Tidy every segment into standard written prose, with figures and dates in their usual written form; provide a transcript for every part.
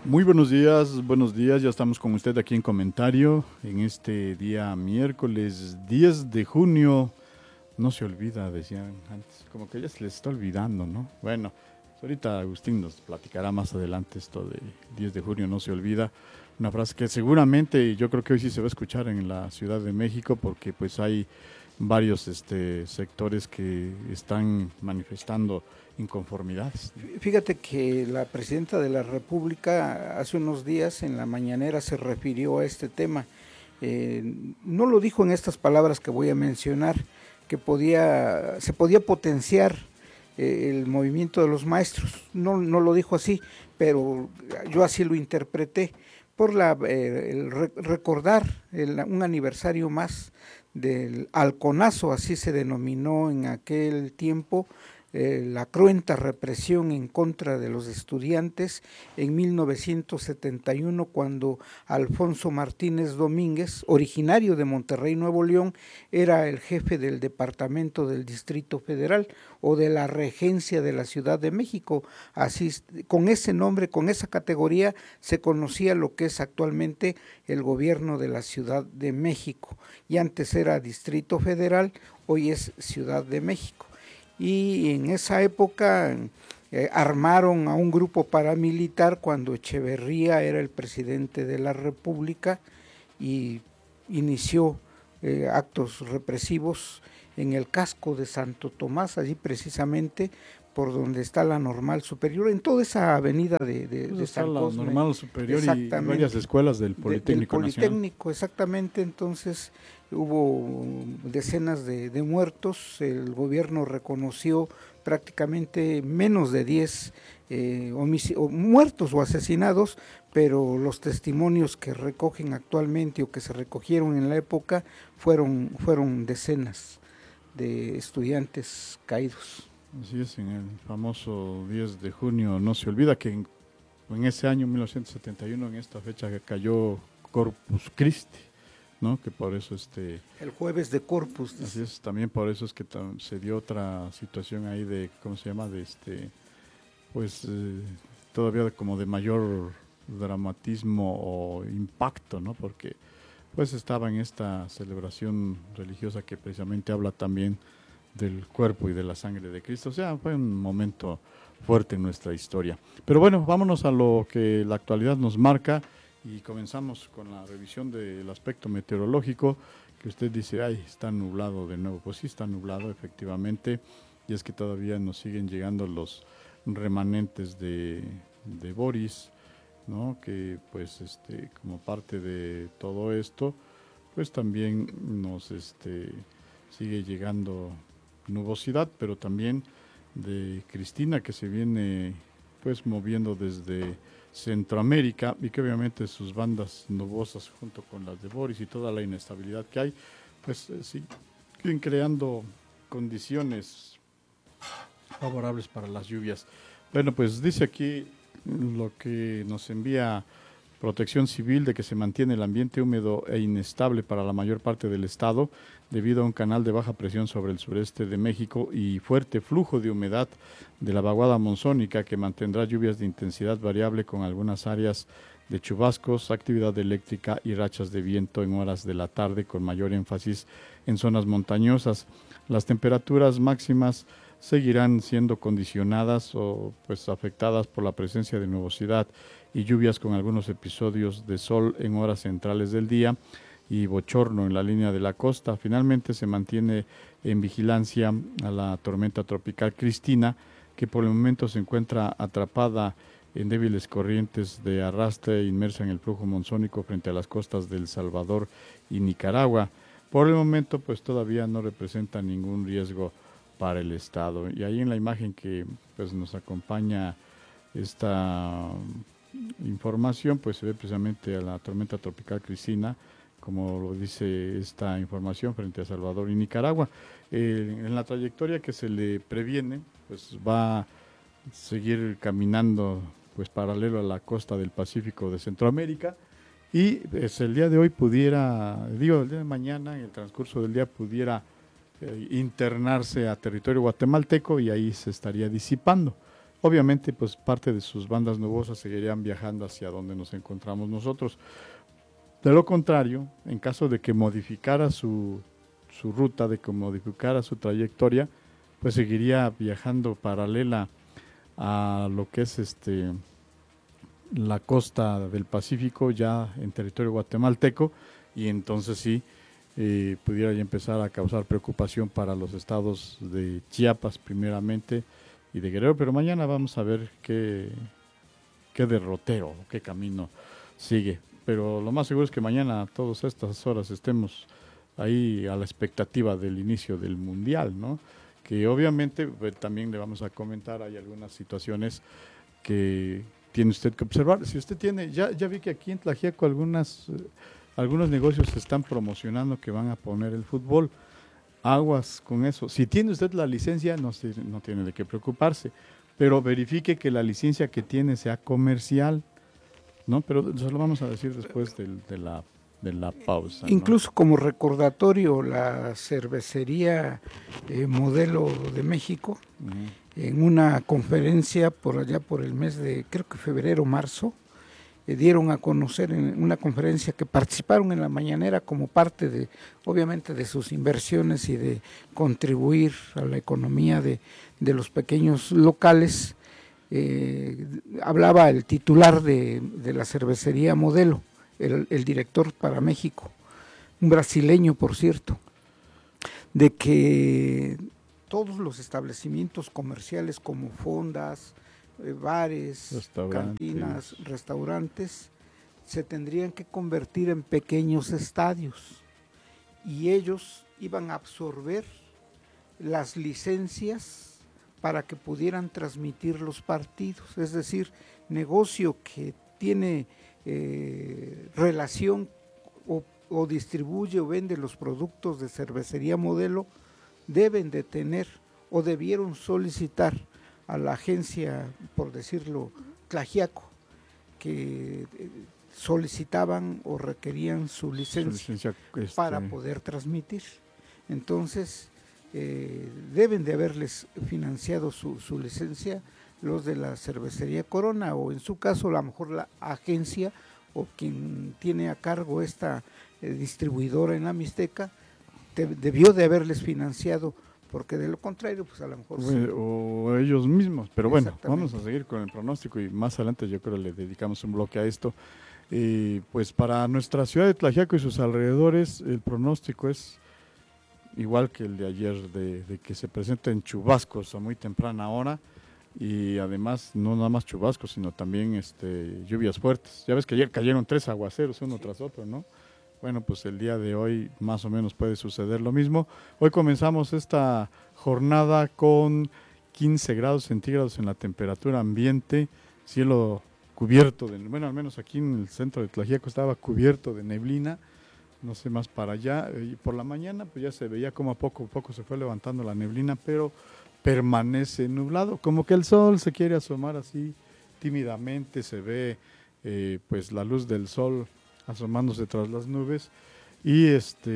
Muy buenos días, ya estamos con usted aquí en comentario en este día miércoles 10 de junio. No se olvida, decían antes, como que ya se les está olvidando, ¿no? Bueno, pues ahorita Agustín nos platicará más adelante esto de 10 de junio, no se olvida. Una frase que seguramente, y yo creo que hoy sí se va a escuchar en la Ciudad de México, porque pues hay varios sectores que están manifestando inconformidades. Fíjate que la presidenta de la República hace unos días en la mañanera se refirió a este tema. No lo dijo en estas palabras que voy a mencionar, que se podía potenciar el movimiento de los maestros. No lo dijo así, pero yo así lo interpreté por recordar un aniversario más del halconazo, así se denominó en aquel tiempo, la cruenta represión en contra de los estudiantes en 1971, cuando Alfonso Martínez Domínguez, originario de Monterrey, Nuevo León, era el jefe del departamento del Distrito Federal o de la regencia de la Ciudad de México. Así, con ese nombre, con esa categoría, se conocía lo que es actualmente el gobierno de la Ciudad de México. Y antes era Distrito Federal, hoy es Ciudad de México. Y en esa época armaron a un grupo paramilitar cuando Echeverría era el presidente de la República y inició actos represivos en el casco de Santo Tomás, allí precisamente por donde está la Normal Superior, en toda esa avenida de Está San la Cosme. Normal Superior y varias Exactamente, escuelas del del Politécnico Nacional. Politécnico, exactamente. Entonces hubo decenas de muertos, el gobierno reconoció prácticamente menos de 10 muertos o asesinados, pero los testimonios que recogen actualmente o que se recogieron en la época fueron decenas de estudiantes caídos. Así es, en el famoso 10 de junio, no se olvida que en ese año 1971, en esta fecha, que cayó Corpus Christi, ¿no? Que por eso El jueves de Corpus. así es, también por eso es que se dio otra situación ahí de, ¿cómo se llama? De pues todavía como de mayor dramatismo o impacto, ¿no? Porque pues estaba en esta celebración religiosa que precisamente habla también del cuerpo y de la sangre de Cristo. O sea, fue un momento fuerte en nuestra historia. Pero bueno, vámonos a lo que la actualidad nos marca y comenzamos con la revisión del aspecto meteorológico, que usted dice, ay, está nublado de nuevo. Pues sí, está nublado efectivamente, y es que todavía nos siguen llegando los remanentes de Boris, ¿no? Que pues como parte de todo esto, pues también nos sigue llegando nubosidad, pero también de Cristina, que se viene pues moviendo desde Centroamérica y que obviamente sus bandas nubosas junto con las de Boris y toda la inestabilidad que hay, pues siguen creando condiciones favorables para las lluvias. Bueno, pues dice aquí lo que nos envía Protección Civil, de que se mantiene el ambiente húmedo e inestable para la mayor parte del estado debido a un canal de baja presión sobre el sureste de México y fuerte flujo de humedad de la vaguada monzónica que mantendrá lluvias de intensidad variable con algunas áreas de chubascos, actividad eléctrica y rachas de viento en horas de la tarde con mayor énfasis en zonas montañosas. Las temperaturas máximas seguirán siendo condicionadas o pues afectadas por la presencia de nubosidad y lluvias con algunos episodios de sol en horas centrales del día y bochorno en la línea de la costa. Finalmente se mantiene en vigilancia a la tormenta tropical Cristina, que por el momento se encuentra atrapada en débiles corrientes de arrastre inmersa en el flujo monzónico frente a las costas de El Salvador y Nicaragua. Por el momento pues todavía no representa ningún riesgo para el estado. Y ahí en la imagen que pues nos acompaña esta información, pues se ve precisamente a la tormenta tropical Cristina, como lo dice esta información, frente a Salvador y Nicaragua. En la trayectoria que se le previene, pues va a seguir caminando pues paralelo a la costa del Pacífico de Centroamérica y pues, el día de hoy pudiera, el día de mañana, en el transcurso del día pudiera internarse a territorio guatemalteco y ahí se estaría disipando. Obviamente, pues parte de sus bandas nubosas seguirían viajando hacia donde nos encontramos nosotros. De lo contrario, en caso de que modificara su ruta, de que modificara su trayectoria, pues seguiría viajando paralela a lo que es la costa del Pacífico, ya en territorio guatemalteco, y entonces sí pudiera ya empezar a causar preocupación para los estados de Chiapas primeramente y de Guerrero, pero mañana vamos a ver qué derrotero, qué camino sigue. Pero lo más seguro es que mañana a todas estas horas estemos ahí a la expectativa del inicio del Mundial, ¿no? Que obviamente también le vamos a comentar, hay algunas situaciones que tiene usted que observar. Si usted tiene, ya vi que aquí en Tlaxiaco algunos negocios se están promocionando que van a poner el fútbol. Aguas con eso. Si tiene usted la licencia, no tiene de qué preocuparse, pero verifique que la licencia que tiene sea comercial, ¿no? Pero eso lo vamos a decir después de la pausa, ¿no? Incluso como recordatorio, la cervecería Modelo de México, en una conferencia por allá por el mes de, creo que febrero, marzo, dieron a conocer en una conferencia que participaron en la mañanera como parte de, obviamente, de sus inversiones y de contribuir a la economía de los pequeños locales. Hablaba el titular de la cervecería Modelo, el director para México, un brasileño, por cierto, de que todos los establecimientos comerciales como fondas, bares, cantinas, restaurantes, se tendrían que convertir en pequeños estadios y ellos iban a absorber las licencias para que pudieran transmitir los partidos, es decir, negocio que tiene relación o distribuye o vende los productos de cervecería Modelo, deben de tener o debieron solicitar a la agencia, por decirlo, Tlaxiaco, que solicitaban o requerían su licencia para poder transmitir. Entonces, deben de haberles financiado su licencia los de la cervecería Corona, o en su caso, a lo mejor la agencia o quien tiene a cargo esta distribuidora en la Mixteca, debió de haberles financiado, porque de lo contrario, pues a lo mejor o ellos mismos, pero bueno, vamos a seguir con el pronóstico y más adelante yo creo le dedicamos un bloque a esto. Pues para nuestra ciudad de Tlaxiaco y sus alrededores, el pronóstico es igual que el de ayer, de que se presenten chubascos a muy temprana hora, y además no nada más chubascos, sino también lluvias fuertes. Ya ves que ayer cayeron 3 aguaceros uno tras otro, ¿no? Bueno, pues el día de hoy más o menos puede suceder lo mismo. Hoy comenzamos esta jornada con 15 grados centígrados en la temperatura ambiente, cielo cubierto de, bueno, al menos aquí en el centro de Tlaxiaco estaba cubierto de neblina, no sé más para allá, y por la mañana pues ya se veía como a poco se fue levantando la neblina, pero permanece nublado, como que el sol se quiere asomar así tímidamente, se ve pues la luz del sol asomándose tras las nubes, y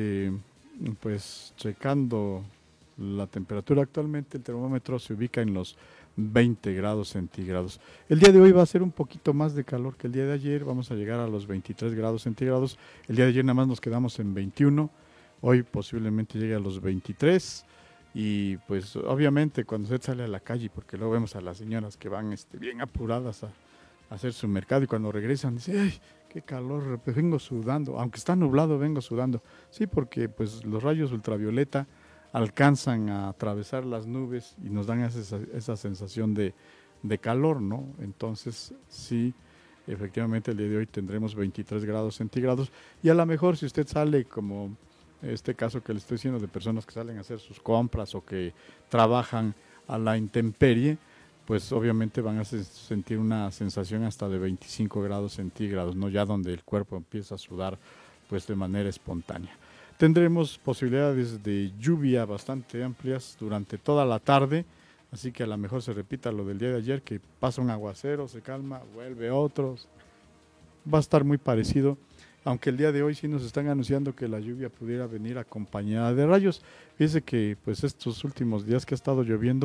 pues checando la temperatura actualmente, el termómetro se ubica en los 20 grados centígrados. El día de hoy va a ser un poquito más de calor que el día de ayer, vamos a llegar a los 23 grados centígrados, el día de ayer nada más nos quedamos en 21, hoy posiblemente llegue a los 23, y pues obviamente cuando usted sale a la calle, porque luego vemos a las señoras que van bien apuradas a hacer su mercado, y cuando regresan dicen, ¡ay, qué calor! Vengo sudando, aunque está nublado vengo sudando. Sí, porque pues los rayos ultravioleta alcanzan a atravesar las nubes y nos dan esa sensación de calor, ¿no? Entonces sí, efectivamente el día de hoy tendremos 23 grados centígrados, y a lo mejor si usted sale, como este caso que le estoy diciendo, de personas que salen a hacer sus compras o que trabajan a la intemperie, pues obviamente van a sentir una sensación hasta de 25 grados centígrados, ¿no? Ya donde el cuerpo empieza a sudar pues de manera espontánea. Tendremos posibilidades de lluvia bastante amplias durante toda la tarde, así que a lo mejor se repita lo del día de ayer, que pasa un aguacero, se calma, vuelve otros. Va a estar muy parecido, aunque el día de hoy sí nos están anunciando que la lluvia pudiera venir acompañada de rayos. Fíjese que pues estos últimos días que ha estado lloviendo,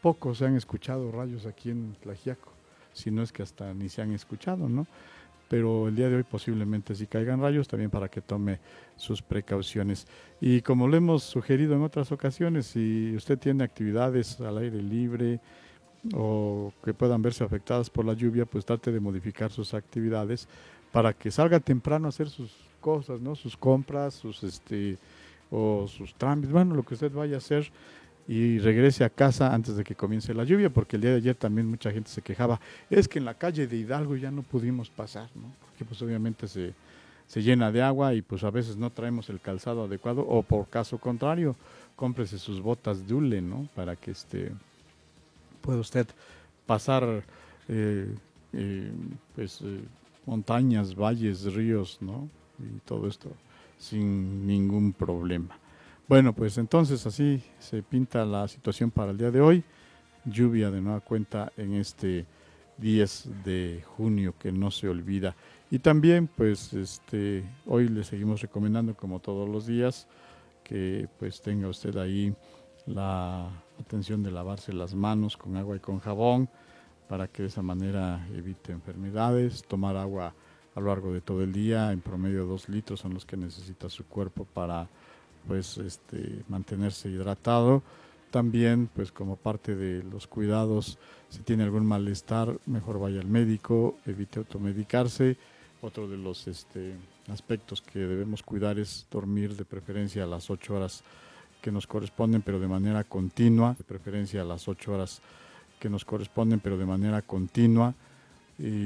poco se han escuchado rayos aquí en Tlaxiaco, si no es que hasta ni se han escuchado, ¿no? Pero el día de hoy posiblemente sí caigan rayos, también para que tome sus precauciones. Y como lo hemos sugerido en otras ocasiones, si usted tiene actividades al aire libre o que puedan verse afectadas por la lluvia, pues trate de modificar sus actividades para que salga temprano a hacer sus cosas, ¿no? Sus compras, o sus trámites, bueno, lo que usted vaya a hacer, y regrese a casa antes de que comience la lluvia, porque el día de ayer también mucha gente se quejaba, es que en la calle de Hidalgo ya no pudimos pasar, ¿no? Porque pues obviamente se llena de agua y pues a veces no traemos el calzado adecuado, o por caso contrario, cómprese sus botas de hule, ¿no? Para que pueda usted pasar eh, eh, pues montañas, valles, ríos, ¿no? Y todo esto sin ningún problema. Bueno, pues entonces así se pinta la situación para el día de hoy. Lluvia de nueva cuenta en este 10 de junio que no se olvida. Y también pues hoy le seguimos recomendando como todos los días que pues tenga usted ahí la atención de lavarse las manos con agua y con jabón para que de esa manera evite enfermedades, tomar agua a lo largo de todo el día, en promedio 2 litros son los que necesita su cuerpo para pues mantenerse hidratado. También pues como parte de los cuidados, si tiene algún malestar, mejor vaya al médico, evite automedicarse. Otro de los aspectos que debemos cuidar es dormir de preferencia a las 8 horas que nos corresponden, pero de manera continua, de preferencia a las 8 horas que nos corresponden, pero de manera continua. Y